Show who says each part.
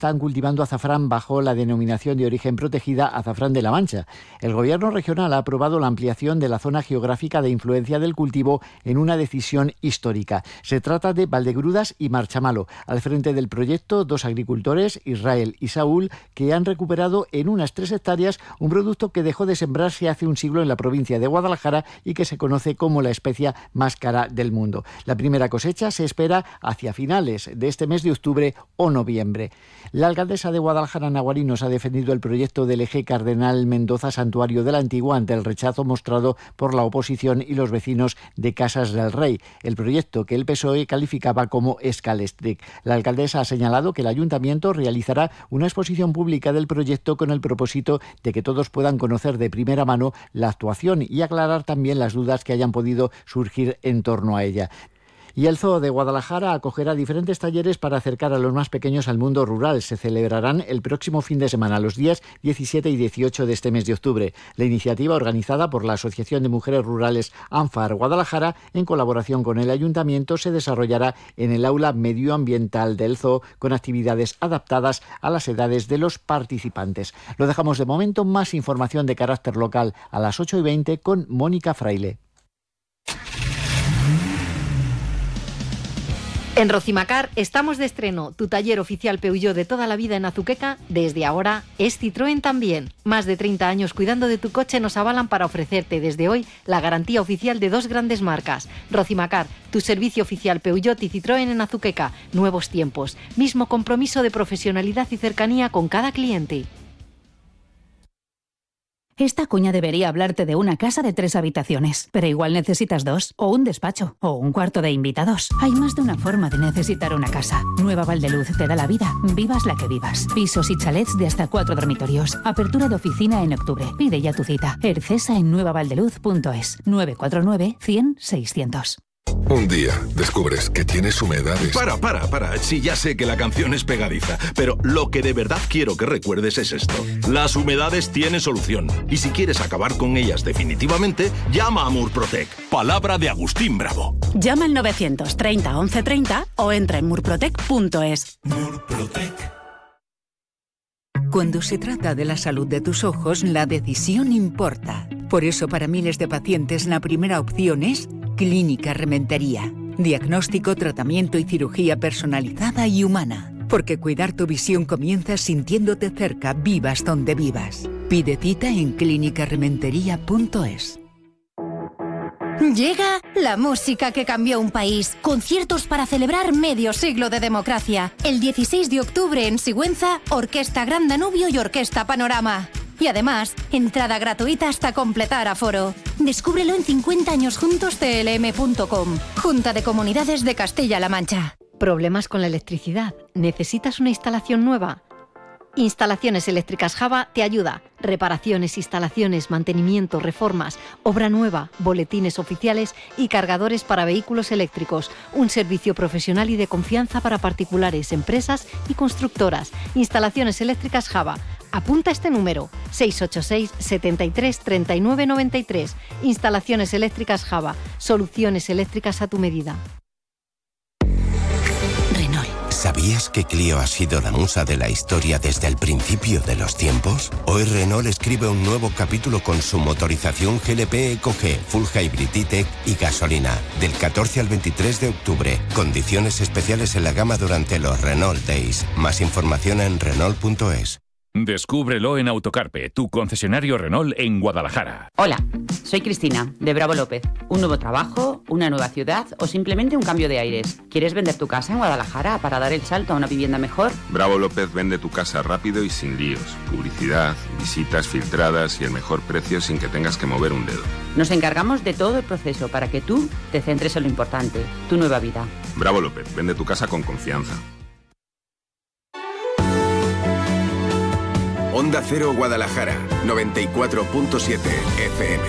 Speaker 1: están cultivando azafrán bajo la denominación de origen protegida Azafrán de la Mancha. El Gobierno regional ha aprobado la ampliación de la zona geográfica de influencia del cultivo en una decisión histórica. Se trata de Valdegrudas y Marchamalo. Al frente del proyecto, 2 agricultores, Israel y Saúl, que han recuperado en unas 3 hectáreas un producto que dejó de sembrarse hace un siglo en la provincia de Guadalajara y que se conoce como la especia más cara del mundo. La primera cosecha se espera hacia finales de este mes de octubre o noviembre. La alcaldesa de Guadalajara, Naguarinos, ha defendido el proyecto del eje Cardenal Mendoza Santuario de la Antigua ante el rechazo mostrado por la oposición y los vecinos de Casas del Rey, el proyecto que el PSOE calificaba como escalestric. La alcaldesa ha señalado que el ayuntamiento realizará una exposición pública del proyecto con el propósito de que todos puedan conocer de primera mano la actuación y aclarar también las dudas que hayan podido surgir en torno a ella. Y el Zoo de Guadalajara acogerá diferentes talleres para acercar a los más pequeños al mundo rural. Se celebrarán el próximo fin de semana, los días 17 y 18 de este mes de octubre. La iniciativa, organizada por la Asociación de Mujeres Rurales ANFAR Guadalajara, en colaboración con el Ayuntamiento, se desarrollará en el aula medioambiental del Zoo con actividades adaptadas a las edades de los participantes. Lo dejamos de momento. Más información de carácter local a las 8:20 con Mónica Fraile.
Speaker 2: En Rocimacar estamos de estreno. Tu taller oficial Peugeot de toda la vida en Azuqueca, desde ahora es Citroën también. Más de 30 años cuidando de tu coche nos avalan para ofrecerte desde hoy la garantía oficial de 2 grandes marcas. Rocimacar, tu servicio oficial Peugeot y Citroën en Azuqueca. Nuevos tiempos. Mismo compromiso de profesionalidad y cercanía con cada cliente.
Speaker 3: Esta cuña debería hablarte de una casa de 3 habitaciones, pero igual necesitas 2, o un despacho, o un cuarto de invitados. Hay más de una forma de necesitar una casa. Nueva Valdeluz te da la vida, vivas la que vivas. Pisos y chalets de hasta 4 dormitorios. Apertura de oficina en octubre. Pide ya tu cita. Ercesa en nuevavaldeluz.es. 949 100 600.
Speaker 4: Un día descubres que tienes humedades.
Speaker 5: Para. Sí, ya sé que la canción es pegadiza, pero lo que de verdad quiero que recuerdes es esto. Las humedades tienen solución. Y si quieres acabar con ellas definitivamente, llama a Murprotec. Palabra de Agustín Bravo.
Speaker 3: Llama al 930 1130 o entra en murprotec.es.
Speaker 5: Murprotec.
Speaker 6: Cuando se trata de la salud de tus ojos, la decisión importa. Por eso, para miles de pacientes, la primera opción es Clínica Rementería. Diagnóstico, tratamiento y cirugía personalizada y humana. Porque cuidar tu visión comienza sintiéndote cerca, vivas donde vivas. Pide cita en clinicarementería.es.
Speaker 7: Llega la música que cambió un país. Conciertos para celebrar medio siglo de democracia. El 16 de octubre en Sigüenza, Orquesta Gran Danubio y Orquesta Panorama. Y además, entrada gratuita hasta completar aforo. Descúbrelo en 50añosjuntos.tlm.com. Junta de Comunidades de Castilla-La Mancha.
Speaker 2: ¿Problemas con la electricidad? ¿Necesitas una instalación nueva? Instalaciones Eléctricas Java te ayuda. Reparaciones, instalaciones, mantenimiento, reformas, obra nueva, boletines oficiales y cargadores para vehículos eléctricos. Un servicio profesional y de confianza para particulares, empresas y constructoras. Instalaciones Eléctricas Java. Apunta este número, 686 73 39 93. Instalaciones Eléctricas Java. Soluciones eléctricas a tu medida.
Speaker 8: ¿Sabías que Clio ha sido la musa de la historia desde el principio de los tiempos? Hoy Renault escribe un nuevo capítulo con su motorización GLP EcoG, Full Hybrid E-Tech y gasolina. Del 14 al 23 de octubre. Condiciones especiales en la gama durante los Renault Days. Más información en Renault.es.
Speaker 9: Descúbrelo en Autocarpe, tu concesionario Renault en Guadalajara.
Speaker 10: Hola, soy Cristina, de Bravo López. ¿Un nuevo trabajo, una nueva ciudad o simplemente un cambio de aires? ¿Quieres vender tu casa en Guadalajara para dar el salto a una vivienda mejor?
Speaker 11: Bravo López vende tu casa rápido y sin líos. Publicidad, visitas filtradas y el mejor precio sin que tengas que mover un dedo.
Speaker 10: Nos encargamos de todo el proceso para que tú te centres en lo importante, tu nueva vida.
Speaker 11: Bravo López, vende tu casa con confianza.
Speaker 12: Onda Cero Guadalajara, 94.7 FM.